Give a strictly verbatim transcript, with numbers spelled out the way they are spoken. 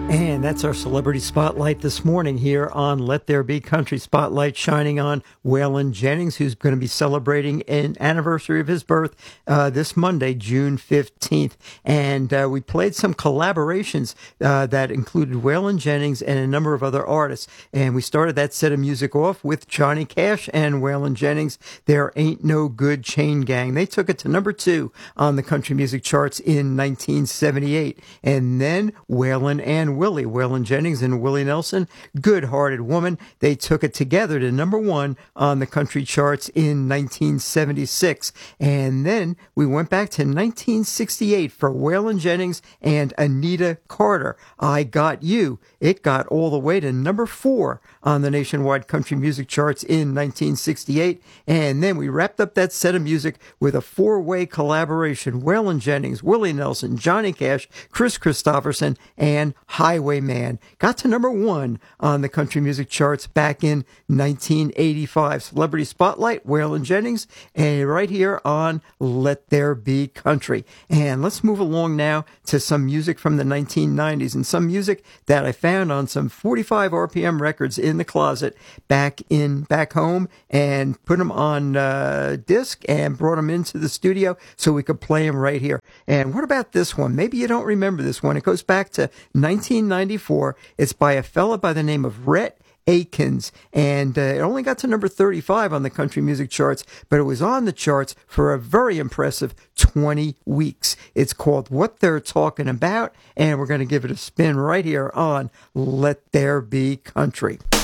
And that's our celebrity spotlight this morning here on Let There Be Country. Spotlight shining on Waylon Jennings, who's going to be celebrating an anniversary of his birth uh, this Monday, June fifteenth. And uh, we played some collaborations uh, that included Waylon Jennings and a number of other artists. And we started that set of music off with Johnny Cash and Waylon Jennings, There Ain't No Good Chain Gang. They took it to number two on the country music charts in nineteen seventy-eight. And then Waylon and Willie, Waylon Jennings and Willie Nelson, Good-Hearted Woman. They took it together to number one on the country charts in nineteen seventy-six. And then we went back to nineteen sixty-eight for Waylon Jennings and Anita Carter, I Got You. It got all the way to number four on the nationwide country music charts in nineteen sixty-eight. And then we wrapped up that set of music with a four-way collaboration. Waylon Jennings, Willie Nelson, Johnny Cash, Chris Christopherson, and Highwayman. Got to number one on the country music charts back in nineteen eighty-five. Celebrity Spotlight, Waylon Jennings, and right here on Let There Be Country. And let's move along now to some music from the nineteen nineties and some music that I found on some forty-five R P M records in the closet back in back home, and put them on uh, disc and brought them into the studio so we could play them right here. And what about this one? Maybe you don't remember this one. It goes back to nineteen ninety-four. It's by a fella by the name of Rhett Akins, and uh, it only got to number thirty-five on the country music charts, but it was on the charts for a very impressive twenty weeks. It's called What They're Talking About, and we're going to give it a spin right here on Let There Be Country.